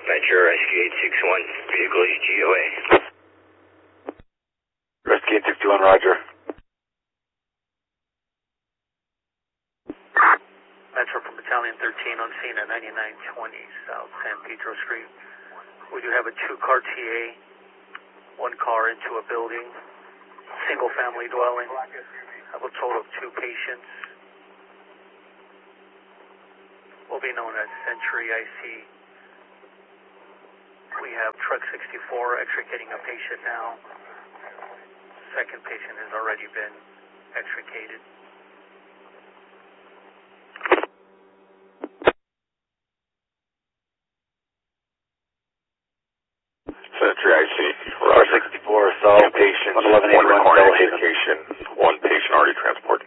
Metro Rescue 861, vehicle is GOA. Rescue 861, roger. Metro from Battalion 13 on scene at 9920 South San Pedro Street. We do have a 2-car TA, 1 car into a building, single family dwelling. Have a total of 2 patients. Will be known as Century IC. We have truck 64 extricating a patient now. Second patient has already been extricated. Century IC, roger. 64 assault, Patient, 1181 1 requiring Bellhaven. extrication, 1 patient already transported.